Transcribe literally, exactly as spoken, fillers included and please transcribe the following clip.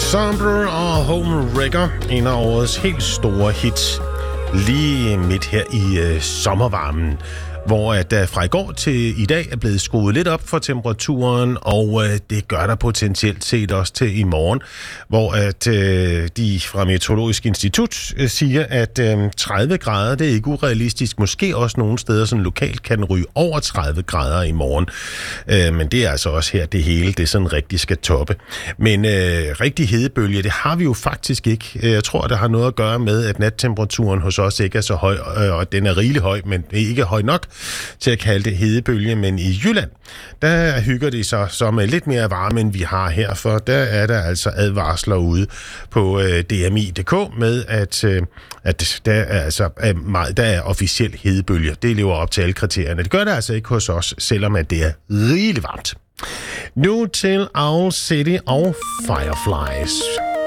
Ensemble og Homewrecker, en af årets helt store hits, lige midt her i øh, sommervarmen, hvor at der fra i går til i dag er blevet skruet lidt op for temperaturen, og øh, det gør der potentielt set også til i morgen, hvor at øh, de fra Meteorologisk Institut øh, siger, at øh, tredive grader, det er ikke urealistisk. Måske også nogle steder sådan lokalt kan ryge over tredive grader i morgen. Øh, men det er altså også her det hele, det sådan rigtig skal toppe. Men øh, rigtig hedebølge, det har vi jo faktisk ikke. Jeg tror, det har noget at gøre med, at nattemperaturen hos os ikke er så høj, øh, og den er rigelig høj, men ikke høj nok til at kalde det hedebølge, men i Jylland, der hygger de sig så med lidt mere varme, end vi har her, for der er der altså advarsler ude på øh, D M I punktum d k med, at, øh, at der er altså er meget, der er officiel hedebølge. Det lever op til alle kriterierne. Det gør det altså ikke hos os, selvom at det er rigeligt varmt. Nu til Owl City og Fireflies.